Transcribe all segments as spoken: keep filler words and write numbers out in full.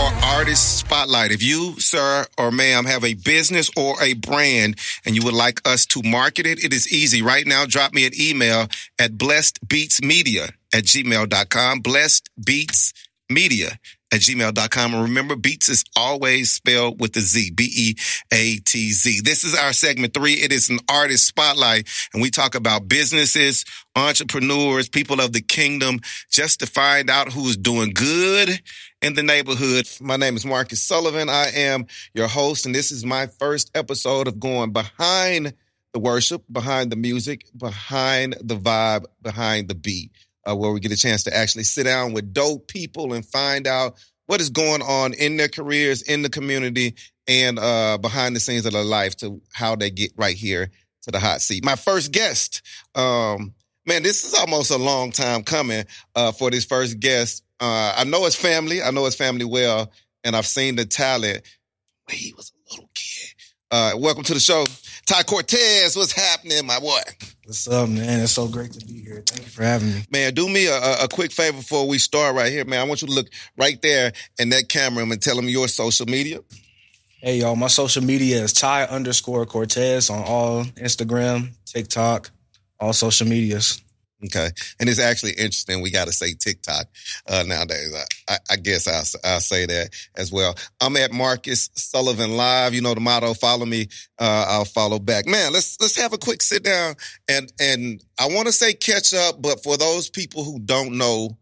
our Artist Spotlight. If you, sir or ma'am, have a business or a brand and you would like us to market it, it is easy. Right now, drop me an email at blessedbeatsmedia at gmail dot com. blessedbeatsmedia at gmail dot com. And remember, Beats is always spelled with a Z, B E A T Z. This is our segment three. It is an Artist Spotlight, and we talk about businesses, entrepreneurs, people of the kingdom, just to find out who's doing good in the neighborhood. My name is Marcus Sullivan. I am your host, and this is my first episode of going behind the worship, behind the music, behind the vibe, behind the beat. Uh, where we get a chance to actually sit down with dope people and find out what is going on in their careers, in the community, and uh, behind the scenes of their life to how they get right here to the hot seat. My first guest, um, man, this is almost a long time coming uh, for this first guest. Uh, I know his family. I know his family well, and I've seen the talent when he was a little kid. Uh, welcome to the show, Ty Cortez. What's happening, my boy? What's up, man? It's so great to be here. Thank you for having me. Man, do me a, a quick favor before we start right here, man. I want you to look right there in that camera and tell them your social media. Hey, y'all. My social media is Ty underscore Cortez on all Instagram, TikTok, all social medias. Okay. And it's actually interesting. We got to say TikTok uh, nowadays. I, I, I guess I'll, I'll say that as well. I'm at Marcus Sullivan Live. You know the motto, follow me, uh, I'll follow back. Man, let's let's have a quick sit down. And, and I want to say catch up, but for those people who don't know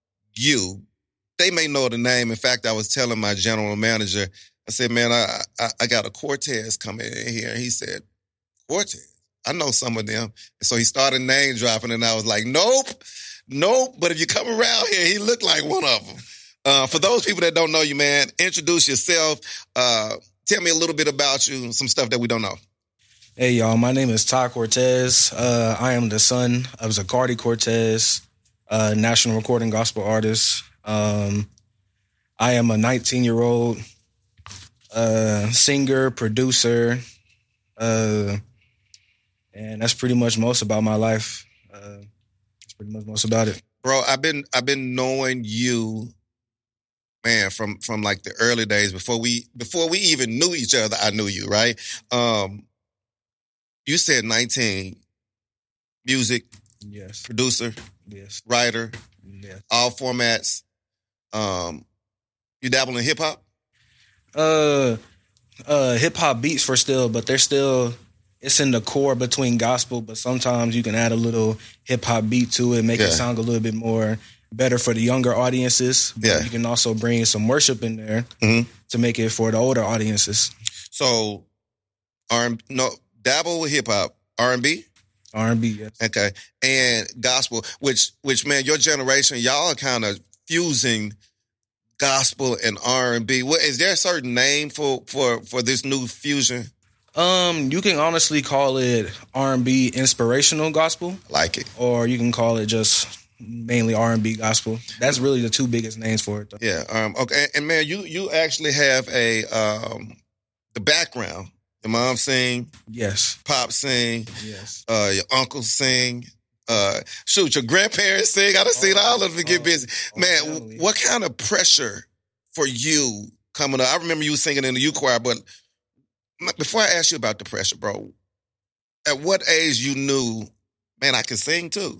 you, they may know the name. In fact, I was telling my general manager, I said, man, I, I, I got a Cortez coming in here. And he said, Cortez? I know some of them. And so he started name dropping, and I was like, nope, nope. But if you come around here, he looked like one of them. Uh, for those people that don't know you, man, introduce yourself. Uh, tell me a little bit about you, some stuff that we don't know. Hey, y'all. My name is Ty Cortez. Uh, I am the son of Zacardi Cortez, a national recording gospel artist. Um, I am a nineteen-year-old uh, singer, producer, uh and that's pretty much most about my life. Uh, that's pretty much most about it. Bro, I've been I've been knowing you, man, from from like the early days before we before we even knew each other. I knew you, right? Um, you said nineteen, music, yes, producer, yes, writer, yes, all formats. Um, you dabble in hip hop? Uh, uh, hip hop beats for still, but they're still. It's in the core between gospel, but sometimes you can add a little hip-hop beat to it, make yeah. it sound a little bit more better for the younger audiences. But yeah. you can also bring some worship in there mm-hmm. to make it for the older audiences. So, R and B, no, dabble with hip-hop, R and B? R and B, yes. Okay. And gospel, which, which man, your generation, y'all are kind of fusing gospel and R and B. What, is there a certain name for, for, for this new fusion? Um, you can honestly call it R and B inspirational gospel. Like it. Or you can call it just mainly R and B gospel. That's really the two biggest names for it, though. Yeah. Um, okay. And man, you you actually have a um the background. Your mom sing. Yes. Pop sing. Yes. Uh, your uncle sing. Uh, shoot, your grandparents sing. I done oh, seen all of them get oh, busy. Oh, man, definitely. What kind of pressure for you coming up? I remember you singing in the youth choir, but before I ask you about the pressure, bro, at what age you knew, man, I can sing too?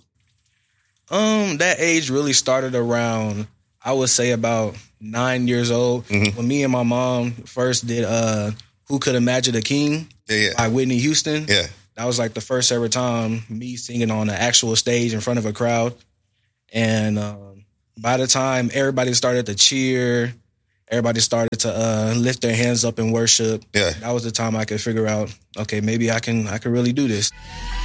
Um, that age really started around, I would say about nine years old. Mm-hmm. When me and my mom first did uh, Who Could Imagine a King yeah, yeah. by Whitney Houston. Yeah. That was like the first ever time me singing on an actual stage in front of a crowd. And um, by the time everybody started to cheer, everybody started to uh, lift their hands up in worship. Yeah. That was the time I could figure out, okay, maybe I can I can really do this.